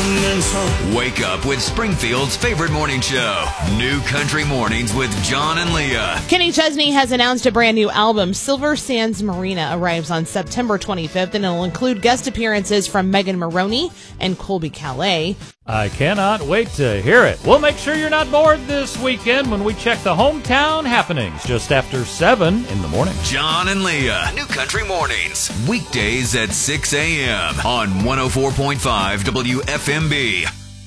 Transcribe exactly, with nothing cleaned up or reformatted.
Wake up with Springfield's favorite morning show, New Country Mornings with John and Leah. Kenny Chesney has announced a brand new album. Silver Sands Marina arrives on September twenty-fifth, and it'll include guest appearances from Megan Maroney and Colby Calais. I cannot wait to hear it. We'll make sure you're not bored this weekend when we check the hometown happenings just after seven in the morning. John and Leah, New Country Mornings, weekdays at six a.m. on one oh four point five W F M B.